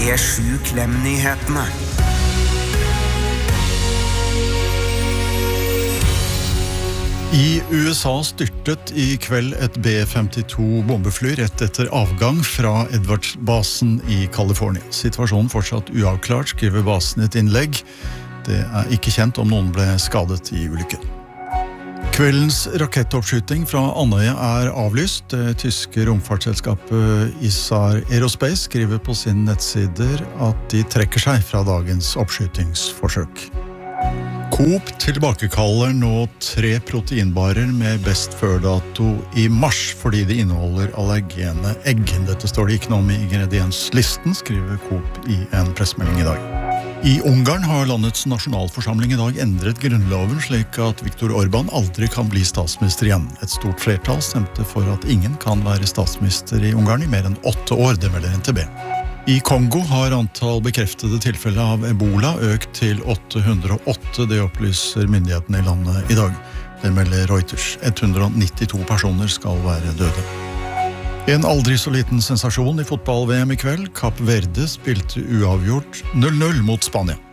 P7 Klem-nyhetene. I USA styrtet i kveld et B-52 bombefly rett etter avgang fra Edwards-basen i California. Situasjonen fortsatt uavklart, skriver basen i et innlegg. Det ikke kjent om noen ble skadet i ulykken. Kveldens rakettoppskyting fra Andøya avlyst. Det tyske romfartsselskapet ISAR Aerospace skriver på sine nettsider at de trekker seg fra dagens oppskytingsforsøk. Coop tilbakekaller nå 3 proteinbarer med best før-dato i mars fordi de inneholder allergene egg. Dette står det ikke noe om i ingredienslisten, skriver Coop i en pressemelding i dag. I Ungarn har landets nasjonalforsamling i dag endret grunnloven slik at Viktor Orbán aldri kan bli statsminister igjen. Et stort flertall stemte for at ingen kan være statsminister i Ungarn i mer enn 8 år, det melder NTB. I Kongo har antall bekreftede tilfeller av Ebola økt til 808, det opplyser myndighetene i landet i dag. Det melder Reuters. 192 personer skal være døde. En aldri så liten sensasjon i fotball-VM i kveld. Kapp Verde spilte uavgjort 0-0 mot Spania.